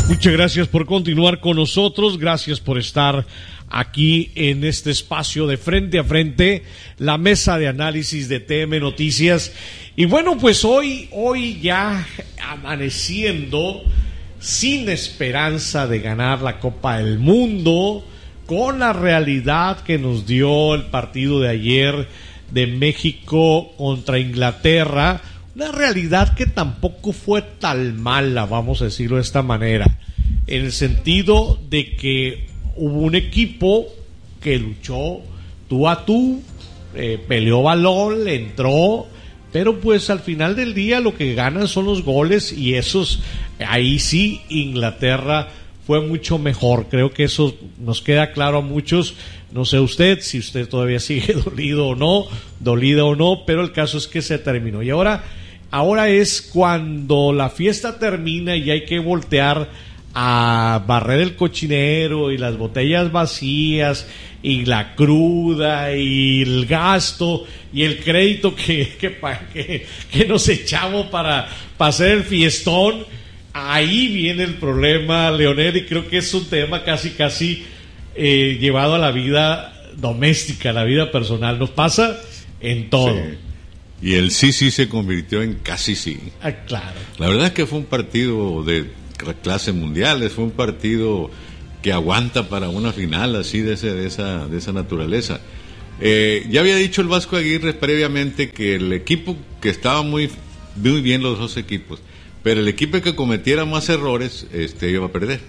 Muchas gracias por continuar con nosotros, gracias por estar aquí en este espacio de Frente a Frente, la mesa de análisis de TM Noticias. Y bueno, pues hoy ya amaneciendo sin esperanza de ganar la Copa del Mundo, con la realidad que nos dio el partido de ayer de México contra Inglaterra. Una realidad que tampoco fue tan mala, vamos a decirlo de esta manera, en el sentido de que hubo un equipo que luchó tú a tú, peleó balón, le entró, pero pues al final del día lo que ganan son los goles, y esos, ahí sí Inglaterra fue mucho mejor. Creo que eso nos queda claro a muchos. No sé usted, si usted todavía sigue dolida o no, pero el caso es que se terminó. Y ahora es cuando la fiesta termina y hay que voltear a barrer el cochinero y las botellas vacías y la cruda y el gasto y el crédito que nos echamos para hacer el fiestón. Ahí viene el problema, Leonel, y creo que es un tema casi llevado a la vida doméstica, a la vida personal. Nos pasa en todo. Sí. Y el sí se convirtió en casi sí. Ah, claro. La verdad es que fue un partido de clase mundial, fue un partido que aguanta para una final así de esa naturaleza. Ya había dicho el Vasco Aguirre previamente que el equipo, que estaba muy bien los dos equipos, pero el equipo que cometiera más errores iba a perder.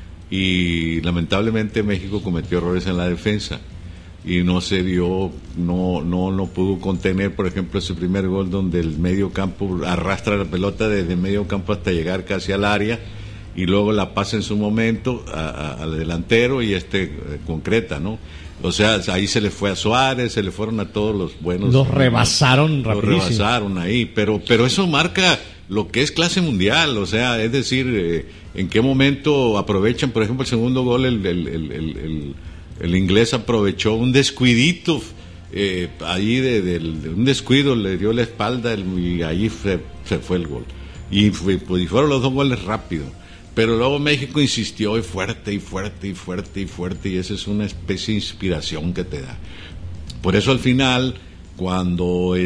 Y lamentablemente México cometió errores en la defensa y no se dio, no pudo contener, por ejemplo, ese primer gol donde el medio campo arrastra la pelota desde medio campo hasta llegar casi al área y luego la pasa en su momento al delantero y concreta, ¿no? O sea, ahí se le fue a Suárez, se le fueron a todos los buenos. Los rebasaron rapidísimo. Los rebasaron ahí, pero eso marca lo que es clase mundial, o sea, es decir, en qué momento aprovechan, por ejemplo, el segundo gol, el inglés aprovechó un descuidito, ahí de un descuido, le dio la espalda y ahí se fue el gol. Y fueron los dos goles rápido. Pero luego México insistió y fuerte, y esa es una especie de inspiración que te da. Por eso al final, cuando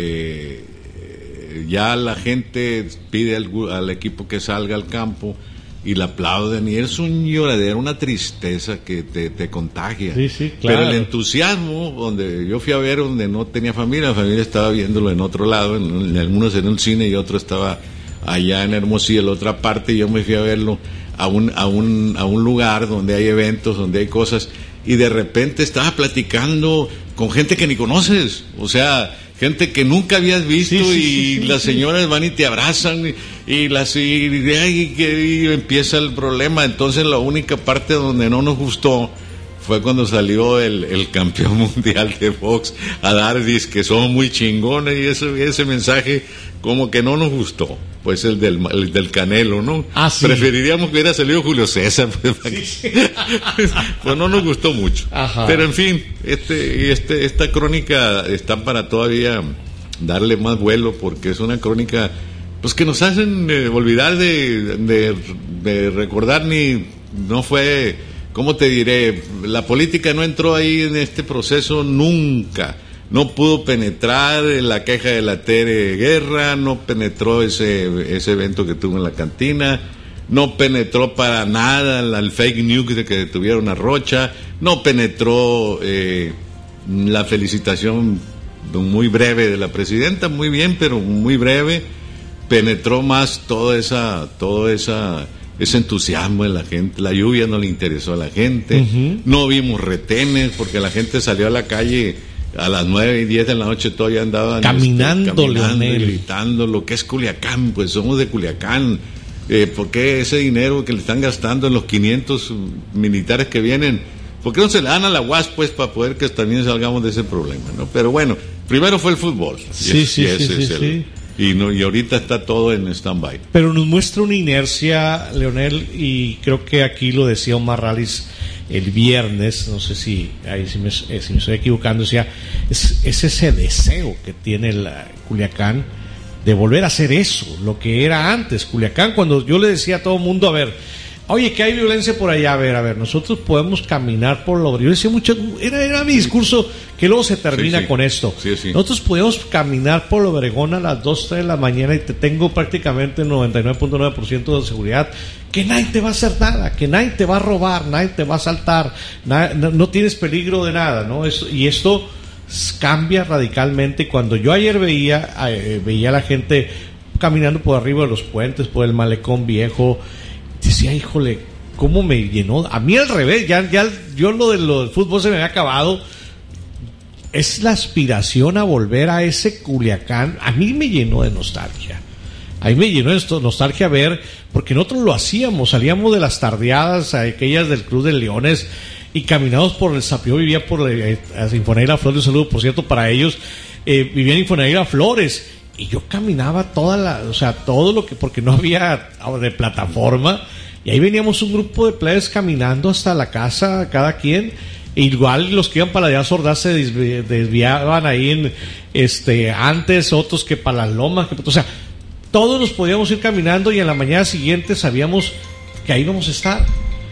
ya la gente pide al equipo que salga al campo y le aplauden, y es un lloradero, una tristeza que te contagia. Sí, claro. Pero el entusiasmo, donde yo fui a ver, donde no tenía familia, la familia estaba viéndolo en otro lado, algunos en un cine y otro estaba allá en Hermosillo, en la otra parte, y yo me fui a verlo a un lugar donde hay eventos, donde hay cosas, y de repente estaba platicando con gente que ni conoces, o sea, gente que nunca habías visto, y las señoras van y te abrazan y empieza el problema. Entonces la única parte donde no nos gustó fue cuando salió el campeón mundial de box a dar que somos muy chingones, y ese mensaje como que no nos gustó, pues el del Canelo, ¿no? Sí. Preferiríamos que hubiera salido Julio César, pues no nos gustó mucho. Ajá. Pero en fin, esta crónica está para todavía darle más vuelo, porque es una crónica pues que nos hacen olvidar de recordar, no fue, ¿cómo te diré? La política no entró ahí en este proceso nunca. No pudo penetrar la queja de la Tere Guerra, no penetró ese evento que tuvo en la cantina, no penetró para nada el fake news de que detuvieron a Rocha, no penetró la felicitación muy breve de la presidenta, muy bien, pero muy breve. Penetró más todo ese entusiasmo de la gente. La lluvia no le interesó a la gente. Uh-huh. No vimos retenes porque la gente salió a la calle a las 9 y 10 de la noche, todavía andaban caminando y gritando lo que es Culiacán. Pues somos de Culiacán. ¿Por qué ese dinero que le están gastando en los 500 militares que vienen, por qué no se le dan a la UAS, pues, para poder que también salgamos de ese problema, ¿no? Pero bueno, primero fue el fútbol. Sí. Y ahorita está todo en stand-by. Pero nos muestra una inercia, Leonel, y creo que aquí lo decía Omar Rallis el viernes, no sé si me estoy equivocando, decía, es ese deseo que tiene Culiacán de volver a hacer eso, lo que era antes Culiacán. Cuando yo le decía a todo el mundo, a ver, Oye, que hay violencia por allá. A ver, nosotros podemos caminar por lo... Yo decía mucho, era mi discurso, que luego se termina con esto. Sí. Nosotros podemos caminar por lo Obregón a las 2, 3 de la mañana y te tengo prácticamente el 99.9% de seguridad, que nadie te va a hacer nada, que nadie te va a robar, nadie te va a asaltar, no tienes peligro de nada, ¿no? Y esto cambia radicalmente. Cuando yo ayer veía a la gente caminando por arriba de los puentes, por el malecón viejo, decía, híjole, cómo me llenó. A mí al revés, yo lo del fútbol se me había acabado. Es la aspiración a volver a ese Culiacán. A mí me llenó de nostalgia. A mí me llenó de nostalgia ver, porque nosotros lo hacíamos, salíamos de las tardeadas, aquellas del Club de Leones, y caminamos por el Sapio. Vivía por la Infoneira Flores, un saludo por cierto para ellos. Vivía en Infoneira Flores, y yo caminaba todo lo que, porque no había de plataforma, y ahí veníamos un grupo de plebes caminando hasta la casa, cada quien. E igual los que iban para allá Ordaz se desviaban ahí antes, otros que para las lomas, o sea, todos nos podíamos ir caminando, y en la mañana siguiente sabíamos que ahí íbamos a estar.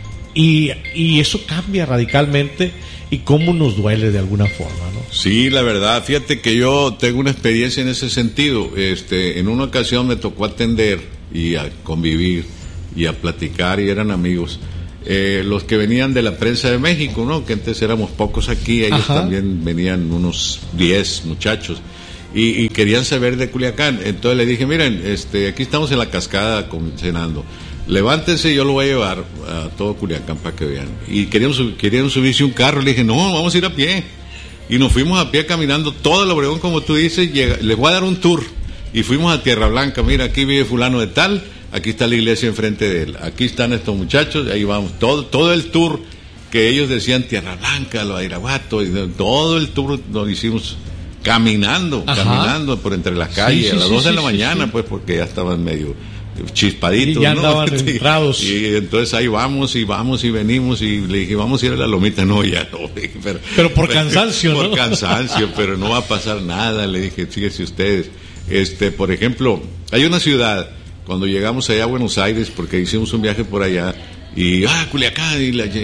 Y eso cambia radicalmente, y cómo nos duele de alguna forma, ¿no? Sí, la verdad, fíjate que yo tengo una experiencia en ese sentido. En una ocasión me tocó atender y a convivir y a platicar, y eran amigos. Los que venían de la prensa de México, ¿no? Que antes éramos pocos aquí, ellos también venían unos 10 muchachos. Y querían saber de Culiacán. Entonces le dije, miren, aquí estamos en la cascada cenando. Levántense, yo lo voy a llevar a todo Culiacán para que vean. Y querían subirse un carro. Le dije, no, vamos a ir a pie. Y nos fuimos a pie caminando todo el Obregón, como tú dices. Les voy a dar un tour. Y fuimos a Tierra Blanca. Mira, aquí vive fulano de tal. Aquí está la iglesia enfrente de él. Aquí están estos muchachos. Ahí vamos. Todo el tour que ellos decían Tierra Blanca, los Airaguato. Y todo el tour lo hicimos caminando por entre las calles. A las 2 de la mañana, pues, porque ya estaban medio chispaditos, y ya ¿no? andaban entrados. Y entonces ahí vamos y venimos, y le dije, vamos a ir a la Lomita. No, ya no, pero por cansancio, ¿no? Por cansancio, pero no va a pasar nada. Le dije, fíjense ustedes, por ejemplo, hay una ciudad, cuando llegamos allá a Buenos Aires, porque hicimos un viaje por allá, y Culiacán,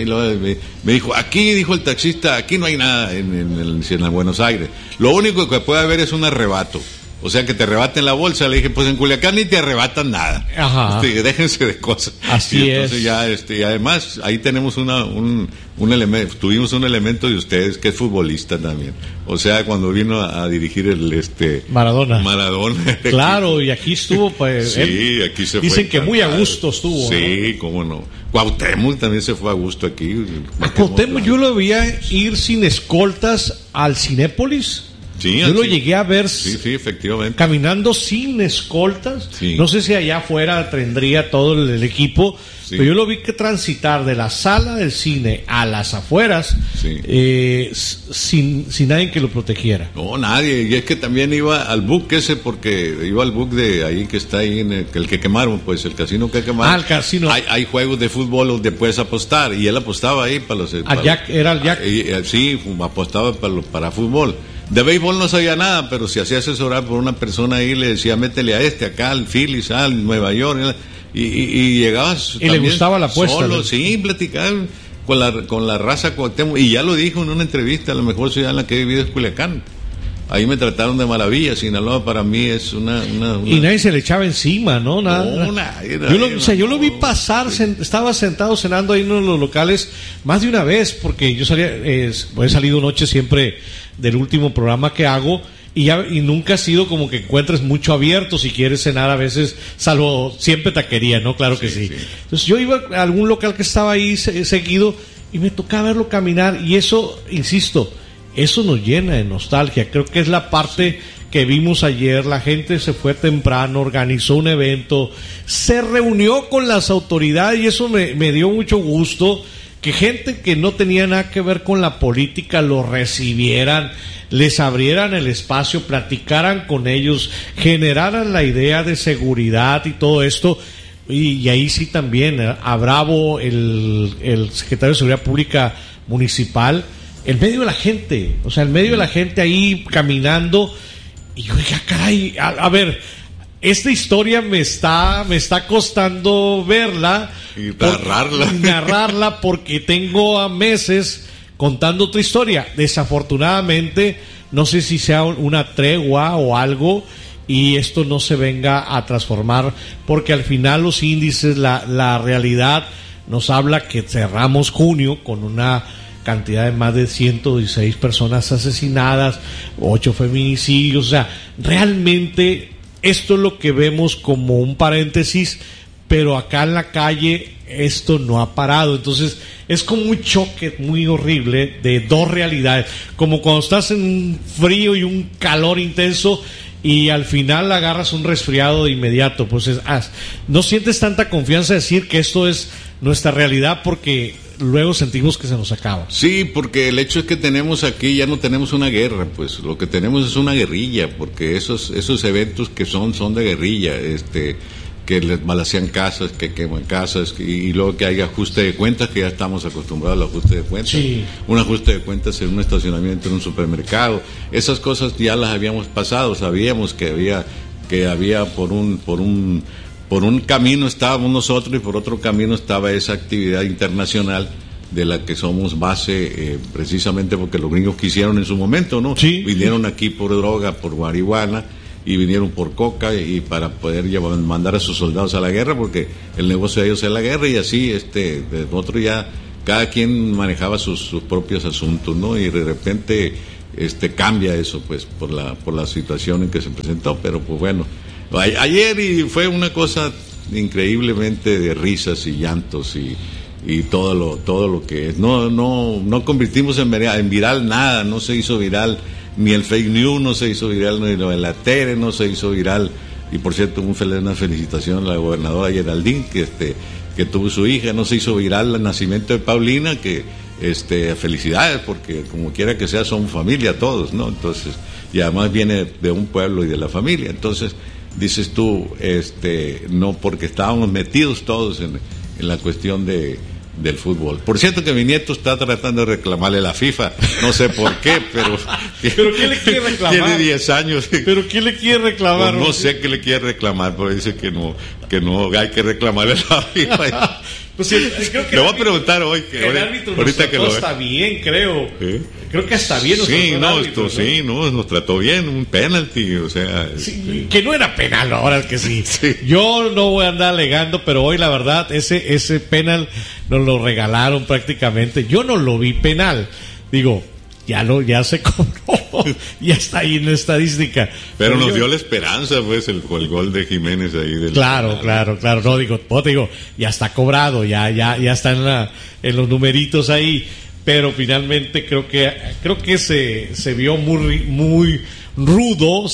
me dijo, aquí, dijo el taxista, aquí no hay nada en Buenos Aires, lo único que puede haber es un arrebato. O sea, que te arrebaten la bolsa. Le dije, pues en Culiacán ni te arrebatan nada. Ajá. Déjense de cosas. Así entonces es. Y además, ahí tenemos un elemento, tuvimos un elemento de ustedes que es futbolista también. O sea, cuando vino a dirigir Maradona. equipo. Claro, y aquí estuvo, pues. Sí, aquí se fue. Dicen que muy a gusto estuvo. Sí, ¿no? Cómo no. Cuauhtémoc también se fue a gusto aquí. A Cuauhtémoc yo lo veía ir sin escoltas al Cinépolis. Sí, yo lo llegué a ver efectivamente, caminando sin escoltas. Sí. No sé si allá afuera tendría todo el equipo, pero yo lo vi que transitar de la sala del cine a las afueras sin nadie que lo protegiera. No, nadie. Y es que también iba al book porque iba al book de ahí que está ahí, el que quemaron, pues el casino que quemaron. El casino. Hay juegos de fútbol donde puedes apostar, y él apostaba ahí para los... Era el Jack. Sí, apostaba para fútbol. De béisbol no sabía nada, pero se hacía asesorar por una persona ahí, le decía, métele a acá, al Phillies, al Nueva York, y llegabas. Y le gustaba la apuesta. Solo, sí, platicar con la raza Cuauhtémoc, y ya lo dijo en una entrevista, la mejor ciudad en la que he vivido es Culiacán. Ahí me trataron de maravilla. Sinaloa para mí es una... Y nadie se le echaba encima, ¿no? Nada. Yo lo vi pasar, estaba sentado cenando ahí en uno de los locales más de una vez, porque yo he salido noche siempre del último programa que hago, y nunca ha sido como que encuentres mucho abierto si quieres cenar a veces, salvo siempre taquería, ¿no? Claro que sí. Entonces yo iba a algún local que estaba ahí seguido, y me tocaba verlo caminar, y eso, insisto, eso nos llena de nostalgia. Creo que es la parte que vimos ayer. La gente se fue temprano, organizó un evento, se reunió con las autoridades, y eso me dio mucho gusto, que gente que no tenía nada que ver con la política lo recibieran, les abrieran el espacio, platicaran con ellos, generaran la idea de seguridad y todo esto. Y ahí sí también a Bravo, el secretario de Seguridad Pública Municipal, en medio de la gente, ahí caminando, y yo dije, caray, a ver, esta historia me está costando verla, Y narrarla porque tengo a meses contando otra historia. Desafortunadamente, no sé si sea una tregua o algo, y esto no se venga a transformar, porque al final los índices, la realidad nos habla que cerramos junio con una cantidad de más de 116 personas asesinadas, 8 feminicidios. O sea, realmente esto es lo que vemos como un paréntesis, pero acá en la calle esto no ha parado. Entonces es como un choque muy horrible de dos realidades, como cuando estás en un frío y un calor intenso y al final agarras un resfriado de inmediato. Pues no sientes tanta confianza de decir que esto es nuestra realidad, porque luego sentimos que se nos acaba. Sí, porque el hecho es que tenemos aquí, ya no tenemos una guerra, pues lo que tenemos es una guerrilla, porque esos eventos que son de guerrilla, que les balacean casas, que queman casas, y luego que hay ajuste de cuentas, que ya estamos acostumbrados al ajuste de cuentas. Sí. Un ajuste de cuentas en un estacionamiento en un supermercado, esas cosas ya las habíamos pasado, sabíamos que había por un camino estábamos nosotros y por otro camino estaba esa actividad internacional de la que somos base, precisamente porque los gringos quisieron en su momento, ¿no? Sí. Vinieron aquí por droga, por marihuana, y vinieron por coca, y para poder mandar a sus soldados a la guerra, porque el negocio de ellos es la guerra, y así nosotros ya cada quien manejaba sus propios asuntos, ¿no? Y de repente cambia eso, pues, por la situación en que se presentó. Pero pues bueno, ayer y fue una cosa increíblemente de risas y llantos y todo lo que es. No convertimos en viral nada, no se hizo viral ni el fake news, no se hizo viral ni lo de la tele, no se hizo viral. Y por cierto, una felicitación a la gobernadora Geraldine, que tuvo su hija. No se hizo viral el nacimiento de Paulina, que felicidades, porque como quiera que sea, son familia todos, ¿no? Entonces, y además viene de un pueblo y de la familia. Entonces, dices tú, no, porque estábamos metidos todos en la cuestión del fútbol. Por cierto, que mi nieto está tratando de reclamarle la FIFA, no sé por qué, pero ¿qué le quiere reclamar? Tiene 10 años. ¿Pero qué le quiere reclamar? Pues no sé qué le quiere reclamar, pero dice que no hay que reclamarle la FIFA. Pues sí, creo que le voy a preguntar hoy, que el árbitro ahorita que lo está bien, creo. Creo que está bien. Nos trató bien, un penalti, o sea, sí, que no era penal, ahora que sí. Yo no voy a andar alegando, pero hoy la verdad ese penal nos lo regalaron prácticamente. Yo no lo vi penal. Digo, ya se cobró, ya está ahí en la estadística. Pero nos dio la esperanza, pues, el gol de Jiménez ahí. Claro. No, digo, ya está cobrado, ya está en los numeritos ahí. Pero finalmente creo que se vio muy rudo,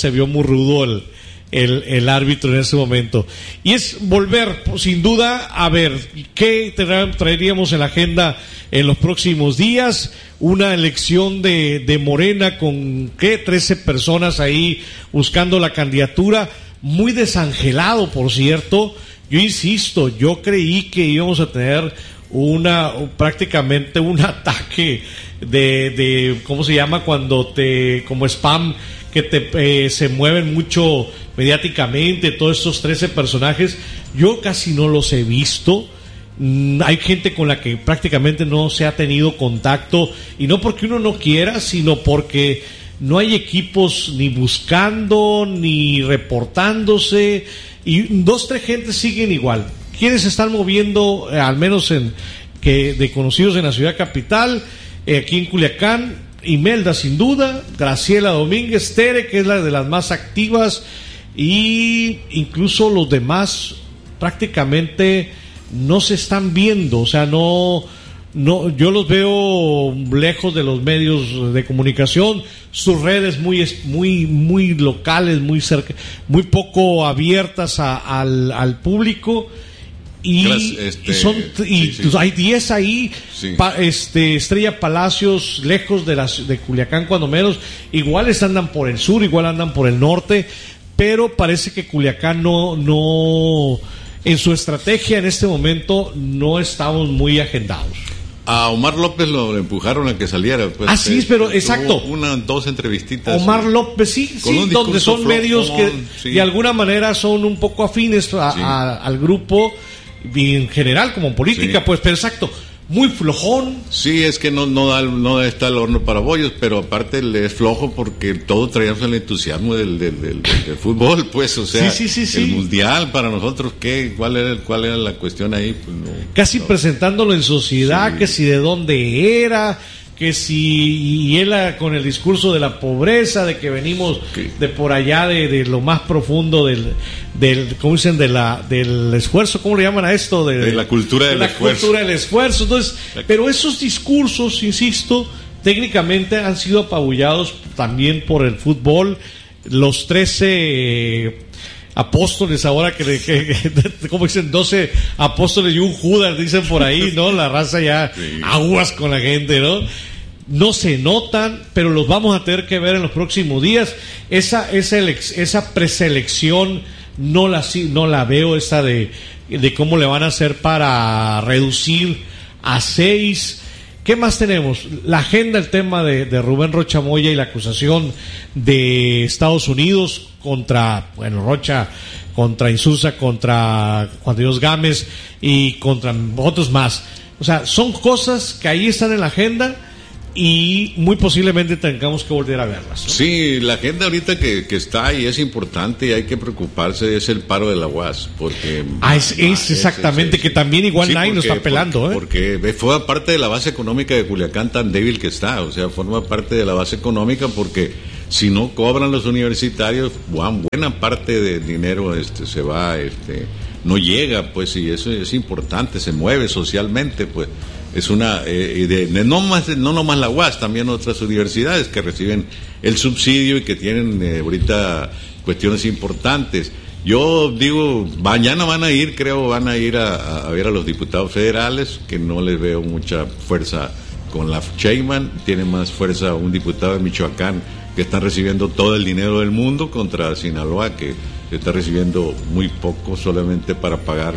el árbitro en ese momento. Y es volver, sin duda, a ver qué traeríamos en la agenda en los próximos días. Una elección de Morena con 13 personas ahí buscando la candidatura, muy desangelado, por cierto. Yo insisto, yo creí que íbamos a tener prácticamente un ataque de ¿cómo se llama? Cuando como spam, que se mueven mucho mediáticamente, todos estos 13 personajes. Yo casi no los he visto. Hay gente con la que prácticamente no se ha tenido contacto, y no porque uno no quiera, sino porque no hay equipos ni buscando ni reportándose, y 2-3 gentes siguen igual. ¿Quiénes se están moviendo, al menos de conocidos en la ciudad capital? Aquí en Culiacán, Imelda sin duda, Graciela Domínguez, Tere, que es la de las más activas, y incluso los demás prácticamente no se están viendo. O sea, no, yo los veo lejos de los medios de comunicación, sus redes muy locales, muy cerca, muy poco abiertas al público. Y hay 10 ahí. Sí. Estrella Palacios, lejos de Culiacán, cuando menos. Igual andan por el sur, igual andan por el norte, pero parece que Culiacán no en su estrategia en este momento no estamos muy agendados. A Omar López lo empujaron a que saliera. Pues, sí, pero exacto. 2 entrevistitas. Omar López, sí, donde son medios que de alguna manera son un poco afines al grupo. y en general como política, pues, pero exacto, muy flojón. Sí, es que no está el horno para bollos, pero aparte es flojo porque todos traíamos el entusiasmo del fútbol, pues, o sea, sí. el mundial para nosotros, ¿cuál era la cuestión ahí? Pues casi presentándolo en sociedad, que si de dónde era, que si, y él con el discurso de la pobreza, de que venimos de por allá, de lo más profundo del ¿cómo dicen? Del esfuerzo, ¿cómo le llaman a esto? De la cultura del esfuerzo. Cultura del esfuerzo. Entonces, pero esos discursos, insisto, técnicamente han sido apabullados también por el fútbol. Los 13 apóstoles ahora como dicen, 12 apóstoles y un Judas, dicen por ahí, ¿no? La raza ya aguas con la gente, ¿no? No se notan, pero los vamos a tener que ver en los próximos días. Esa preselección no la veo, esa de cómo le van a hacer para reducir a 6. ¿Qué más tenemos? La agenda, el tema de Rubén Rocha Moya y la acusación de Estados Unidos contra, Rocha, contra Insulza, contra Juan Dios Gámez y contra otros más. O sea, son cosas que ahí están en la agenda y muy posiblemente tengamos que volver a verlas, ¿no? Sí, la agenda ahorita que está y es importante y hay que preocuparse es el paro de la UAS, porque es exactamente, que también igual nadie lo está pelando, porque forma parte de la base económica de Culiacán tan débil que está, o sea, forma parte de la base económica porque si no cobran los universitarios, buena parte del dinero se va, no llega, pues, y eso es importante, se mueve socialmente, pues. Es una no nomás la UAS, también otras universidades que reciben el subsidio y que tienen ahorita cuestiones importantes. Yo digo, mañana van a ir a ver a los diputados federales, que no les veo mucha fuerza con la Sheinbaum. Tiene más fuerza un diputado de Michoacán que está recibiendo todo el dinero del mundo contra Sinaloa, que está recibiendo muy poco solamente para pagar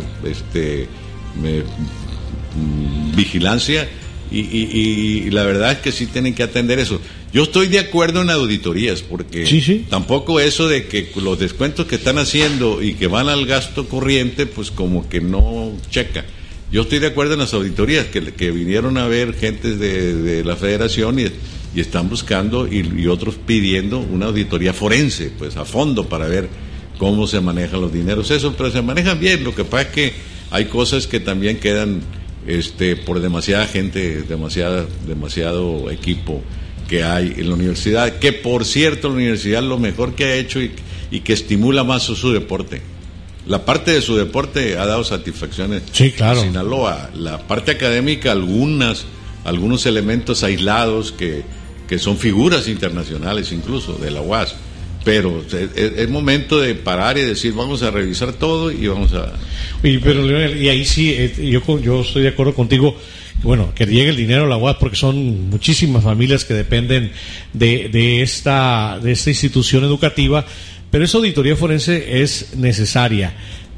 vigilancia y la verdad es que sí tienen que atender eso. Yo estoy de acuerdo en auditorías porque tampoco eso de que los descuentos que están haciendo y que van al gasto corriente pues como que no checa. Yo estoy de acuerdo en las auditorías que vinieron a ver gentes de la federación y están buscando y otros pidiendo una auditoría forense pues a fondo para ver cómo se manejan los dineros, pero se manejan bien. Lo que pasa es que hay cosas que también quedan por demasiada gente, demasiado equipo que hay en la universidad, que por cierto la universidad lo mejor que ha hecho y que estimula más su deporte. La parte de su deporte ha dado satisfacciones claro. a Sinaloa. La parte académica, algunos elementos aislados que son figuras internacionales incluso de la UAS. Pero es momento de parar y decir, vamos a revisar todo y vamos a... Pero Leonel, y ahí sí, yo estoy de acuerdo contigo, que llegue el dinero a la UAS porque son muchísimas familias que dependen de esta institución educativa, pero esa auditoría forense es necesaria.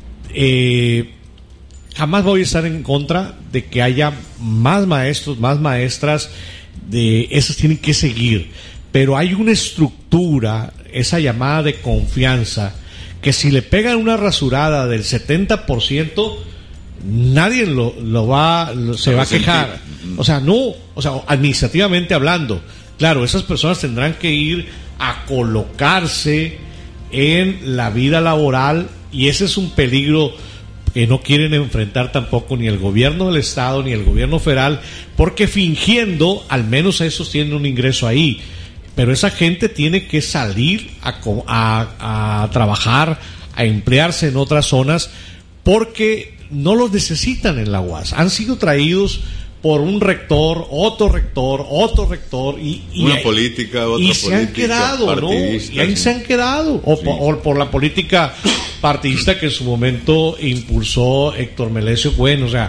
Jamás voy a estar en contra de que haya más maestros, más maestras, esas tienen que seguir. Pero hay una estructura, esa llamada de confianza, que si le pegan una rasurada del 70%, nadie se va a quejar. Administrativamente hablando, claro, esas personas tendrán que ir a colocarse en la vida laboral y ese es un peligro que no quieren enfrentar tampoco ni el gobierno del estado ni el gobierno federal, porque fingiendo, al menos esos tienen un ingreso ahí. Pero esa gente tiene que salir a trabajar, a emplearse en otras zonas, porque no los necesitan en la UAS. Han sido traídos por un rector, otro rector, y una política, otra y política, se han quedado, ¿no? Y ahí se han quedado, o por la política partidista que en su momento impulsó Héctor Melesio Bueno. O sea,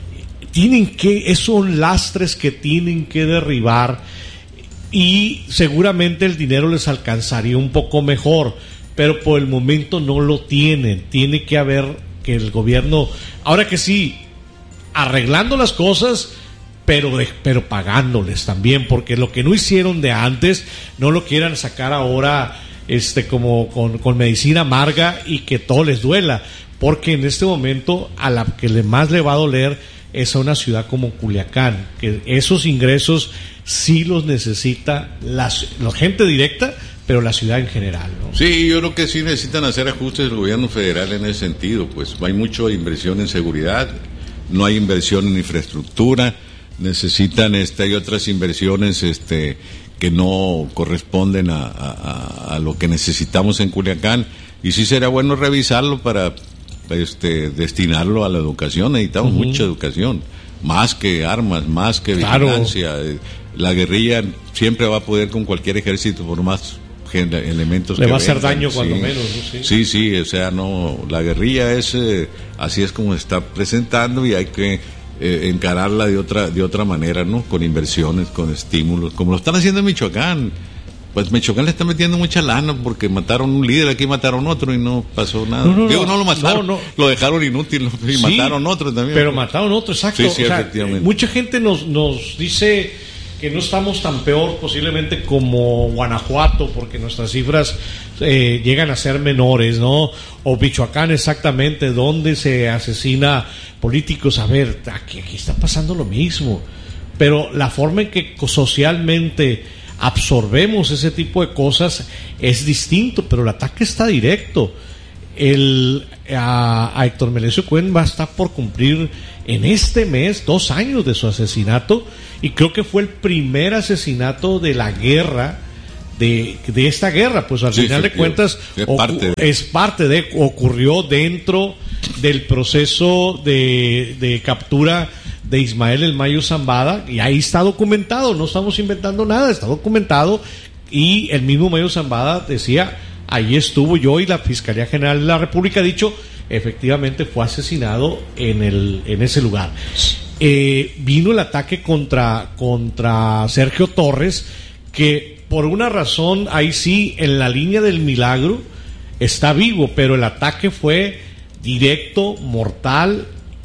son lastres que tienen que derribar. Y seguramente el dinero les alcanzaría un poco mejor, pero por el momento no lo tienen. Tiene que haber que el gobierno, ahora que sí, arreglando las cosas, pero pagándoles también, porque lo que no hicieron de antes, no lo quieran sacar ahora como con medicina amarga y que todo les duela, porque en este momento a la que más le va a doler es a una ciudad como Culiacán, que esos ingresos sí los necesita la gente directa, pero la ciudad en general, ¿no? Sí, yo creo que sí necesitan hacer ajustes el gobierno federal en ese sentido, pues hay mucha inversión en seguridad, no hay inversión en infraestructura, necesitan hay otras inversiones que no corresponden a lo que necesitamos en Culiacán, y sí será bueno revisarlo para destinarlo a la educación. Necesitamos mucha educación, más que armas, más que vigilancia. La guerrilla siempre va a poder con cualquier ejército, por más elementos le que va a hacer vengan. daño cuando Sí. menos, ¿no? Sí, o sea, no, la guerrilla es así es como se está presentando, y hay que encararla de otra manera, ¿no? Con inversiones, con estímulos, como lo están haciendo en Michoacán. Pues Michoacán le está metiendo mucha lana porque mataron un líder, aquí mataron otro y no pasó nada. No lo mataron, lo dejaron inútil y sí, mataron otro también. Pero mataron otro, exacto. Sí, efectivamente. Mucha gente nos dice que no estamos tan peor posiblemente como Guanajuato, porque nuestras cifras llegan a ser menores, ¿no? O Michoacán, exactamente, donde se asesina políticos. A ver, aquí está pasando lo mismo, pero la forma en que socialmente absorbemos ese tipo de cosas es distinto, pero el ataque está directo. A Héctor Melesio Cuen va a estar por cumplir en este mes 2 años de su asesinato, y creo que fue el primer asesinato de la guerra, de esta guerra, pues al final de cuentas ocurrió dentro del proceso de captura de Ismael El Mayo Zambada, y ahí está documentado, no estamos inventando nada, está documentado, y el mismo Mayo Zambada decía: ahí estuvo yo, y la Fiscalía General de la República ha dicho, efectivamente fue asesinado en ese lugar. Vino el ataque contra Sergio Torres, que por una razón, ahí sí, en la línea del milagro, está vivo, pero el ataque fue directo, mortal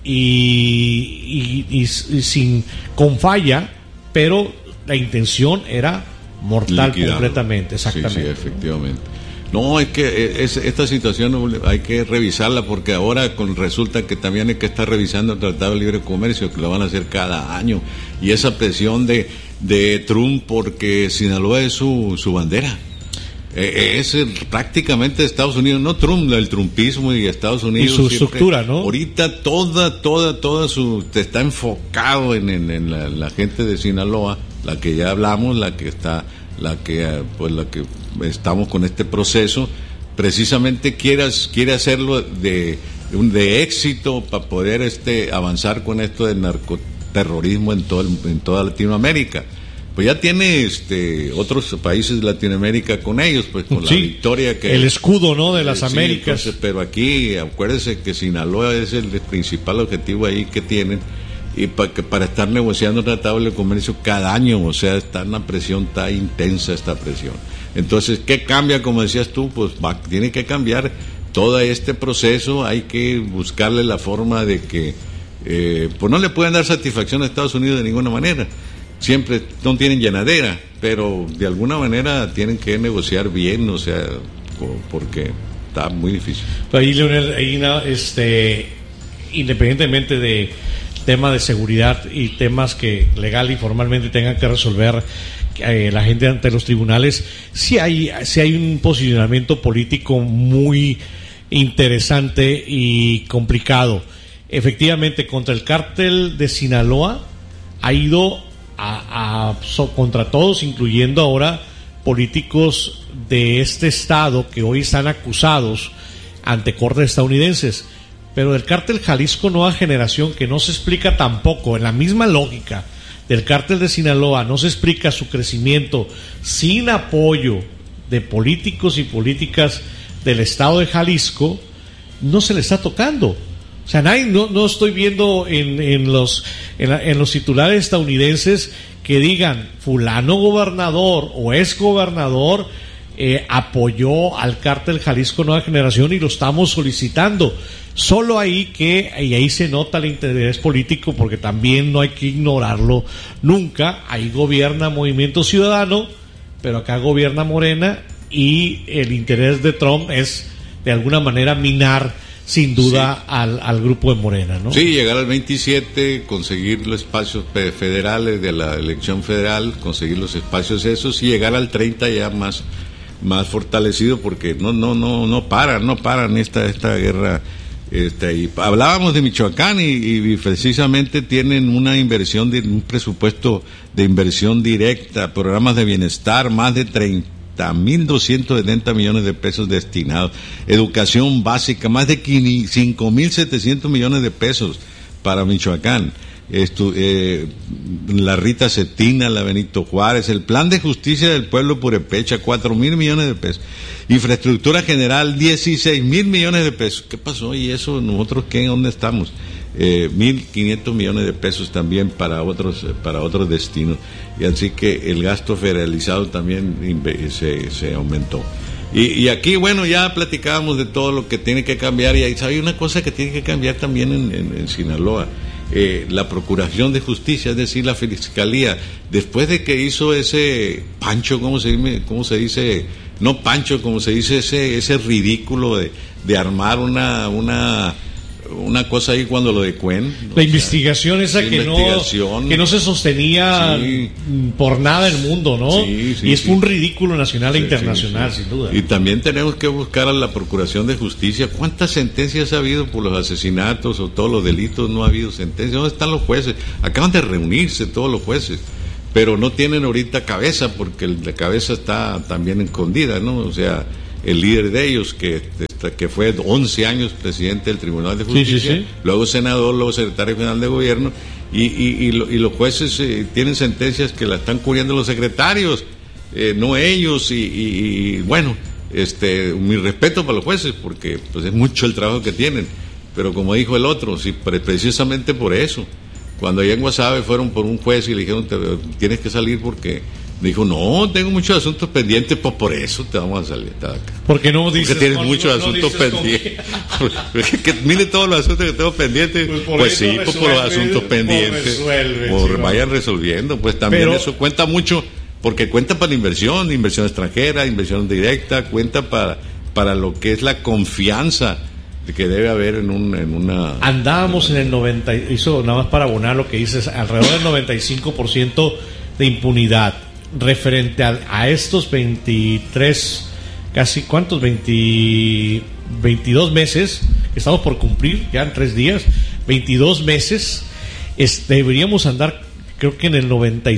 y con falla, pero la intención era mortal. Liquidado. Completamente, exactamente. Sí, efectivamente. No, es que esta situación hay que revisarla, porque ahora resulta que también hay que estar revisando el Tratado de Libre Comercio, que lo van a hacer cada año, y esa presión de Trump, porque Sinaloa es su bandera. Es prácticamente Estados Unidos, no Trump, el trumpismo y Estados Unidos. Y su estructura, ¿no? Ahorita toda está enfocado en la gente de Sinaloa, la que ya hablamos, la que estamos con este proceso, precisamente quiere hacerlo de éxito para poder avanzar con esto del narcoterrorismo en toda Latinoamérica. Pues ya tiene otros países de Latinoamérica con ellos, pues con la victoria que el escudo, ¿no?, de las Américas. Entonces, pero aquí acuérdense que Sinaloa es el principal objetivo ahí que tienen, y para estar negociando tratados de comercio cada año, o sea, está intensa esta presión. Entonces, ¿qué cambia? Como decías tú, pues tiene que cambiar todo este proceso. Hay que buscarle la forma de que pues no le pueden dar satisfacción a Estados Unidos de ninguna manera. Siempre no tienen llenadera, pero de alguna manera tienen que negociar bien, o sea, porque está muy difícil. Ahí, Leonel, independientemente de tema de seguridad y temas que legal y formalmente tengan que resolver la gente ante los tribunales, sí hay un posicionamiento político muy interesante y complicado. Efectivamente, contra el cártel de Sinaloa ha ido contra todos, incluyendo ahora políticos de este estado que hoy están acusados ante cortes estadounidenses. Pero el cártel Jalisco Nueva Generación, que no se explica tampoco, en la misma lógica del cártel de Sinaloa, no se explica su crecimiento sin apoyo de políticos y políticas del estado de Jalisco, no se le está tocando. O sea, no estoy viendo en los titulares estadounidenses que digan fulano gobernador o ex gobernador apoyó al cártel Jalisco Nueva Generación y lo estamos solicitando. Solo ahí y ahí se nota el interés político, porque también no hay que ignorarlo nunca. Ahí gobierna Movimiento Ciudadano, pero acá gobierna Morena, y el interés de Trump es de alguna manera minar sin duda al grupo de Morena, ¿no? Sí, llegar al 27, conseguir los espacios federales de la elección federal, conseguir los espacios esos y llegar al 30 ya más fortalecido, porque no paran esta guerra. Y hablábamos de Michoacán y precisamente tienen una inversión un presupuesto de inversión directa, programas de bienestar, más de 30.270 millones de pesos destinados, educación básica, más de 5.700 millones de pesos para Michoacán. La Rita Cetina, la Benito Juárez, el plan de justicia del pueblo Purepecha, 4.000 millones de pesos, infraestructura general, 16.000 millones de pesos. ¿Qué pasó? ¿Y eso nosotros qué? ¿Dónde estamos? 1.500 millones de pesos también para otros destinos, y así que el gasto federalizado también se aumentó. Y aquí, bueno, ya platicábamos de todo lo que tiene que cambiar, y ahí hay una cosa que tiene que cambiar también en Sinaloa. La Procuración de Justicia, es decir, la Fiscalía, después de que hizo ese pancho, ¿cómo se dice? No pancho, como se dice, ese ridículo de armar una cosa ahí cuando lo de Cuen. La investigación esa que no se sostenía por nada en el mundo, ¿no? Y es un ridículo nacional e internacional, sin duda. Y también tenemos que buscar a la Procuración de Justicia. ¿Cuántas sentencias ha habido por los asesinatos o todos los delitos? No ha habido sentencias. ¿Dónde están los jueces? Acaban de reunirse todos los jueces, pero no tienen ahorita cabeza, porque la cabeza está también escondida, ¿no? O sea, el líder de ellos, que fue 11 años presidente del Tribunal de Justicia, luego senador, luego secretario general de gobierno, y los jueces tienen sentencias que la están cubriendo los secretarios, no ellos, y bueno, mi respeto para los jueces, porque pues es mucho el trabajo que tienen, pero como dijo el otro, precisamente por eso, cuando allá en Guasave fueron por un juez y le dijeron, tienes que salir porque... Dijo, no, tengo muchos asuntos pendientes, pues por eso te vamos a salir de acá. Porque no dices... Porque tienes muchos asuntos pendientes. Mire todos los asuntos que tengo pendientes. Pues sí, pues por los asuntos pendientes. Vayan resolviendo. Pues también eso cuenta mucho, porque cuenta para la inversión extranjera, inversión directa, cuenta para lo que es la confianza que debe haber en una... Andábamos en el 90, hizo nada más para abonar lo que dices, alrededor del 95% de impunidad. Referente a estos 23, casi ¿cuántos? 22 meses que estamos por cumplir, ya en 3 días, 22 meses, deberíamos andar, creo que en el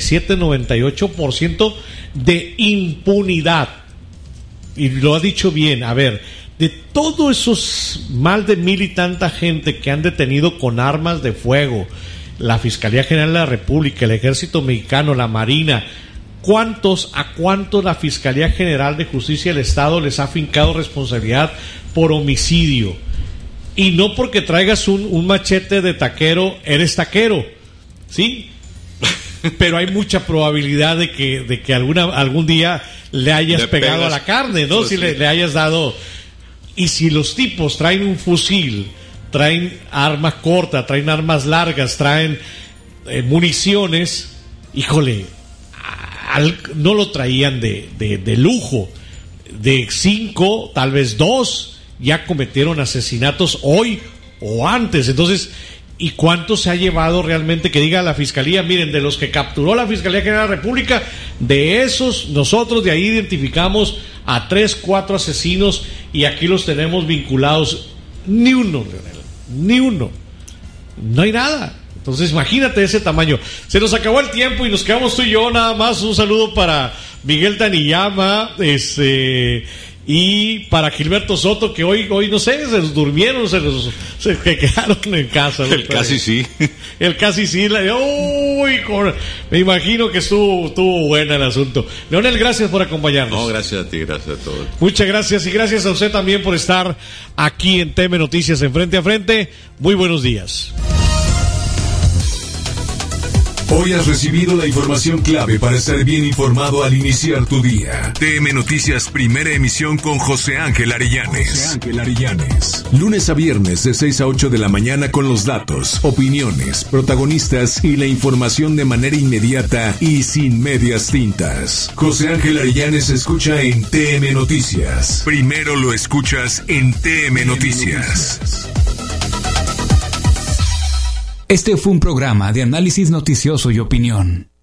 97-98% de impunidad. Y lo ha dicho bien, a ver, de todos esos más de 1,000 y tanta gente que han detenido con armas de fuego, la Fiscalía General de la República, el Ejército Mexicano, la Marina, ¿a cuántos la Fiscalía General de Justicia del Estado les ha fincado responsabilidad por homicidio? Y no porque traigas un machete de taquero, eres taquero, ¿sí? Pero hay mucha probabilidad de que algún día le hayas pegado a la carne, ¿no? Si le hayas dado... Y si los tipos traen un fusil, traen armas cortas, traen armas largas, traen municiones, híjole... no lo traían de lujo, de 5, tal vez 2 ya cometieron asesinatos hoy o antes. Entonces, ¿y cuánto se ha llevado realmente? Que diga la Fiscalía, miren, de los que capturó la Fiscalía General de la República, de esos, nosotros de ahí identificamos a 3, 4 asesinos y aquí los tenemos vinculados. Ni uno, Leonel, ni uno. No hay nada. Entonces imagínate ese tamaño. Se nos acabó el tiempo y nos quedamos tú y yo nada más. Un saludo para Miguel Taniyama y para Gilberto Soto, que hoy no sé, se los durmieron, se quedaron en casa, ¿no? El casi sí. Me imagino que estuvo buena el asunto. Leonel, gracias por acompañarnos. No, gracias a ti, gracias a todos. Muchas gracias, y gracias a usted también por estar aquí en TM Noticias en Frente a Frente. Muy buenos días. Hoy has recibido la información clave para estar bien informado al iniciar tu día. TM Noticias, primera emisión con José Ángel Arellanes. Lunes a viernes de 6 a 8 de la mañana con los datos, opiniones, protagonistas y la información de manera inmediata y sin medias tintas. José Ángel Arellanes se escucha en TM Noticias. Primero lo escuchas en TM Noticias. Este fue un programa de análisis noticioso y opinión.